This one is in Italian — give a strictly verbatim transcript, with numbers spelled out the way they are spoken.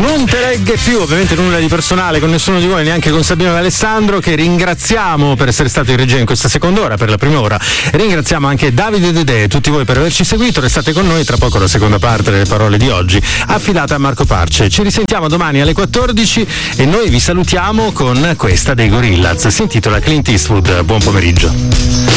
Non te legge più, ovviamente nulla di personale con nessuno di voi, neanche con Sabino e Alessandro, che ringraziamo per essere stati in regia in questa seconda ora, per la prima ora. Ringraziamo anche Davide Dedè e tutti voi per averci seguito. Restate con noi, tra poco la seconda parte delle parole di oggi, affidata a Marco Parce. Ci risentiamo domani alle quattordici e noi vi salutiamo con questa dei Gorillaz. Si intitola Clint Eastwood. Buon pomeriggio.